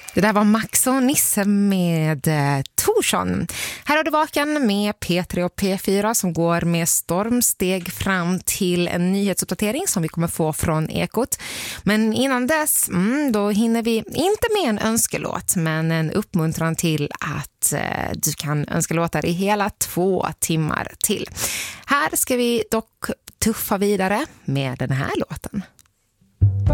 Det där var Max och Nisse med Torsson. Här har du Vaken med P3 och P4 som går med stormsteg fram till en nyhetsuppdatering som vi kommer få från Ekot. Men innan dess, då hinner vi inte med en önskelåt, men en uppmuntran till att du kan önska låtar i hela 2 timmar till. Här ska vi dock tuffa vidare med den här låten.